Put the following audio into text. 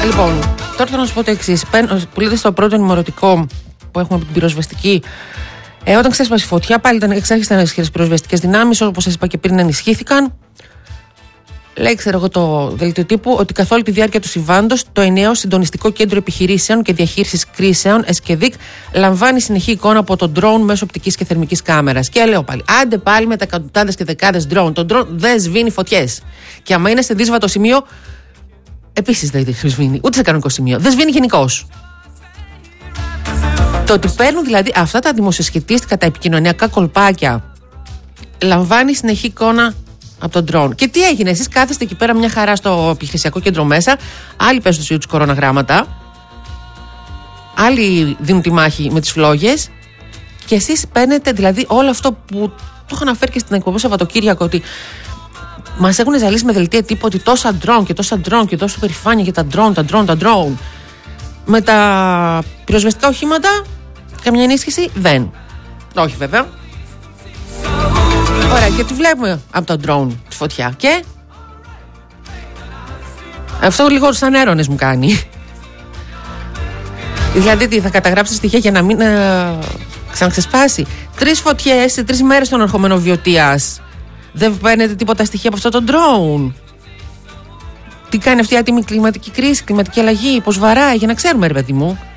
Λοιπόν, τώρα θέλω να σου πω το εξής. Που λέτε στο πρώτο ενημερωτικό που έχουμε από την πυροσβεστική, όταν ξέσπασε η φωτιά, πάλι εξάρχισαν ισχυρές πυροσβεστικές δυνάμεις, όπως σας είπα και πριν, ενισχύθηκαν. Λέει, ξέρω εγώ, το δελτίο τύπου ότι καθ' όλη τη διάρκεια του συμβάντος το ενιαίο συντονιστικό κέντρο επιχειρήσεων και διαχείρισης κρίσεων, ΕΣΚΕΔΙΚ, λαμβάνει συνεχή εικόνα από τον ντρόουν μέσω οπτικής και θερμικής κάμερας. Και λέω πάλι, άντε πάλι με τα εκατοντάδες και δεκάδες ντρόουν. Το ντρόουν δεν σβήνει φωτιές. Και άμα είναι σε δύσβατο σημείο, επίσης δεν σβήνει, ούτε σε κανονικό σημείο. Δεν σβήνει γενικώς. Το ότι παίρνουν δηλαδή αυτά τα δημοσιοσχετίστικα, τα επικοινωνιακά κολπάκια, λαμβάνει συνεχή εικόνα από τον drone. Και τι έγινε, εσείς κάθεστε εκεί πέρα μια χαρά στο επιχειρησιακό κέντρο μέσα, άλλοι παίζουν τους κοροναγράμματα, άλλοι δίνουν τη μάχη με τις φλόγες, και εσείς παίρνετε δηλαδή όλο αυτό που το έχω αναφέρει και στην εκπομπή Σαββατοκύριακο, ότι μας έχουν ζαλίσει με δελτία τύπου ότι τόσα drone και τόσα drone και τόσα περηφάνεια για τα drone. Με τα πυροσβεστικά οχήματα, καμιά ενίσχυση δεν. Όχι βέβαια. Ωραία, και τι βλέπουμε από το drone τη φωτιά. Και αυτό λίγο σαν έρωνες μου κάνει. Δηλαδή τι, θα καταγράψετε στοιχεία για να μην ξαναξεσπάσει. 3 φωτιές σε 3 μέρες στον ερχόμενο Βιωτίας. Δεν παίρνετε τίποτα στοιχεία από αυτό το drone. Τι κάνει αυτή η άτιμη κλιματική κρίση, κλιματική αλλαγή, πώς βαράει, για να ξέρουμε, ρε παιδί μου.